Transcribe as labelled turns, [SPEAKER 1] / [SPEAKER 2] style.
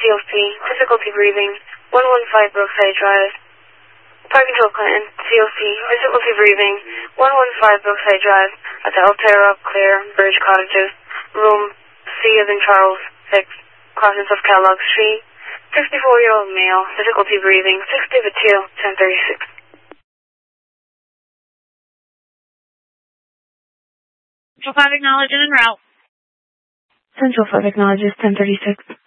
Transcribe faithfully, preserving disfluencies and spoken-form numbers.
[SPEAKER 1] O C, difficulty breathing, one one five Brookside Drive. Park Control Clinton, C O C, difficulty breathing, one one five Brookside Drive, at the Altera Clare Bridge Cottages, room C as in Charles, six, crossings of Kellogg Street, sixty-four-year-old male, difficulty breathing, six David two, ten thirty-six.
[SPEAKER 2] Central five acknowledged and en route.
[SPEAKER 1] Central five acknowledges ten thirty-six.